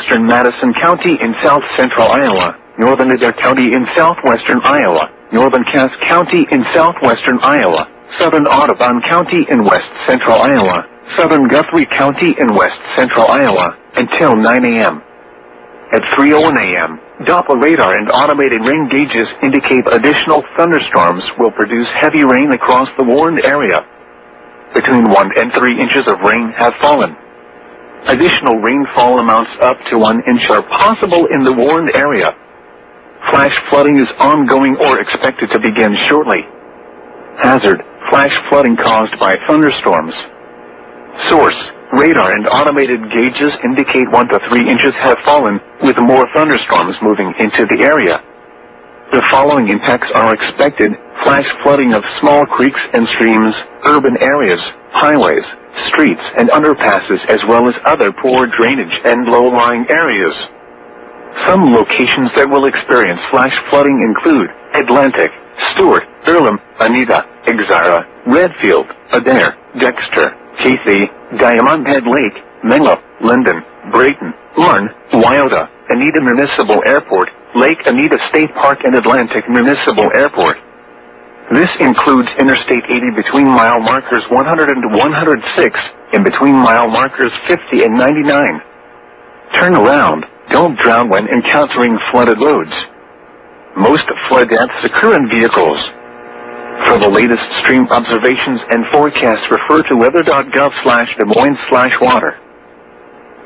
southwestern Madison County in south-central Iowa, northern Adair County in southwestern Iowa, northern Cass County in southwestern Iowa, southern Audubon County in west-central Iowa, southern Guthrie County in west-central Iowa, until 9 a.m. At 3:01 a.m., Doppler radar and automated rain gauges indicate additional thunderstorms will produce heavy rain across the warned area. Between 1 and 3 inches of rain have fallen. Additional rainfall amounts up to 1 inch are possible in the warned area. Flash flooding is ongoing or expected to begin shortly. Hazard: flash flooding caused by thunderstorms. Source: radar and automated gauges indicate 1 to 3 inches have fallen, with more thunderstorms moving into the area. The following impacts are expected: flash flooding of small creeks and streams, urban areas, highways, streets and underpasses, as well as other poor drainage and low-lying areas. Some locations that will experience flash flooding include Atlantic, Stewart, Earlham, Anita, Exira, Redfield, Adair, Dexter, Casey, Diamond Head Lake, Menlo, Linden, Brayton, Larne, Wyoda, Anita Municipal Airport, Lake Anita State Park and Atlantic Municipal Airport. This includes Interstate 80 between mile markers 100 and 106, and between mile markers 50 and 99. Turn around. Don't drown when encountering flooded roads. Most flood deaths occur in vehicles. For the latest stream observations and forecasts, refer to weather.gov/Des Moines/water.